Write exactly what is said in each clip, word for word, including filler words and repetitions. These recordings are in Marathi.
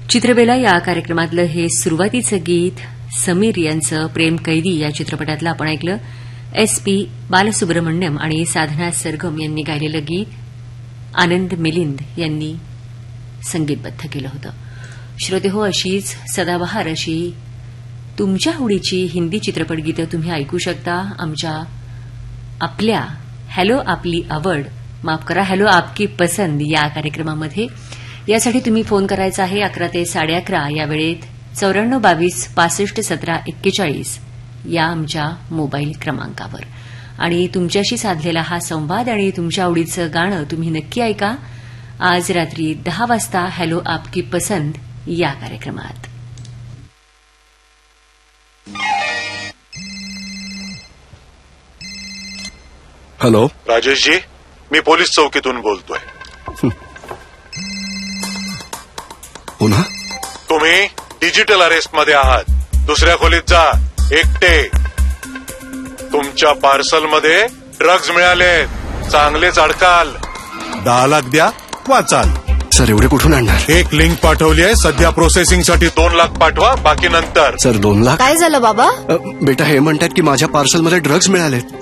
चित्रबेला या कार्यक्रमातलं हे सुरुवातीचं गीत समीर यांचं प्रेम कैदी या चित्रपटातलं आपण ऐकलं. एस पी बालसुब्रमण्यम आणि साधना सरगम यांनी गायलेलं गीत आनंद मिलिंद यांनी संगीतबद्ध केलं होतं. श्रोतेहो, अशीच सदाबहार अशी तुमच्या आवडीची हिंदी चित्रपट गीतं तुम्ही ऐकू शकता आमच्या आपल्या हॅलो आपली आवड माफ करा हॅलो आपकी पसंद या कार्यक्रमामध्ये. यासाठी तुम्ही फोन करायचा आहे अकरा ते साडे अकरा या वेळेत चौऱ्याण्णव बावीस पासष्ट सतरा एक्केचाळीस या आमच्या मोबाईल क्रमांकावर. आणि तुमच्याशी साधलेला हा संवाद आणि तुमच्या आवडीचं गाणं तुम्ही नक्की ऐका आज रात्री दहा वाजता हॅलो आपकी पसंद या कार्यक्रमात. हॅलो राजेशजी, मी पोलीस चौकीतून बोलतोय. पुन्हा तुम्ही डिजिटल अरेस्ट मध्ये आहात. दुसऱ्या खोलीत जा, एकटे. तुमच्या पार्सल मध्ये ड्रग्ज मिळाले, चांगलेच अडकाल. दहा लाख द्या, वाचाल. सर एवढे कुठून आणणार? एक लिंक पाठवली आहे, सध्या प्रोसेसिंग साठी दोन लाख पाठवा, बाकी नंतर. सर दोन लाख? काय झालं बाबा? अ, बेटा हे म्हणतात की माझ्या पार्सलमध्ये ड्रग्ज मिळालेत.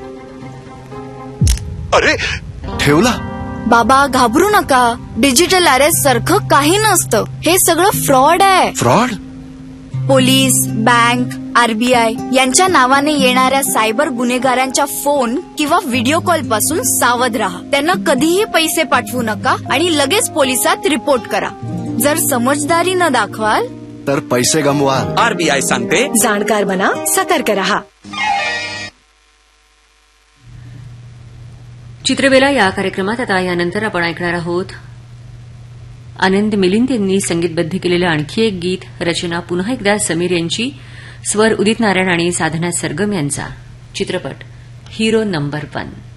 अरे ठेवला? बाबा घाबरू नका, डिजिटल अरेस्ट सारखं काही नसतं. हे सगळं फ्रॉड आहे. फ्रॉड? पोलीस, बँक, आरबीआय यांच्या नावाने येणाऱ्या सायबर गुन्हेगारांच्या फोन किंवा व्हिडिओ कॉल पासून सावध राहा. त्यांना कधीही पैसे पाठवू नका आणि लगेच पोलिसात रिपोर्ट करा. जर समजदारी न दाखवाल तर पैसे गमवाल. आरबीआय सांगते, जाणकार बना, सतर्क रहा. चित्रबेला या कार्यक्रमात आता यानंतर आपण ऐकणार आहोत आनंद मिलिंद यांनी संगीतबद्ध केलेलं आणखी एक गीत. रचना पुन्हा एकदा समीर यांची, स्वर उदित नारायण आणि साधना सरगम यांचा. चित्रपट हिरो नंबर वन.